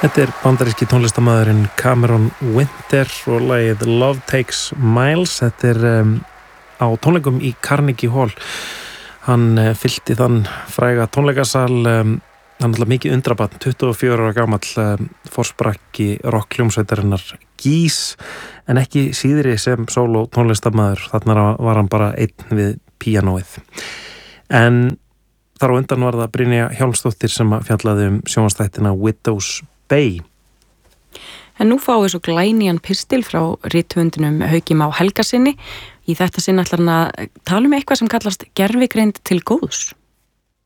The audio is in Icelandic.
Þetta bandaríski tónlistarmaðurinn Cameron Winter og lagið Love Takes Miles. Þetta á tónleikum í Carnegie Hall. Hann fyllti þann fræga tónleikasal, hann alltaf mikið undrabarn, 24 ára gamall, forsprakki rockhljómsveitarinnar Geese, en ekki síðri sem sóló tónlistarmaður. Þarna var hann bara einn við píanóið. En þar á undan var það Brynja Hjálmsdóttir sem fjallaði sjónvarpsþættina Widow's Bay. En nú fáum við svo glænýjan pistil frá rithöfundinum Hauki Má Helgasyni. Í þetta sinn ætlar hann að tala eitthvað sem kallast gervigreind til góðs.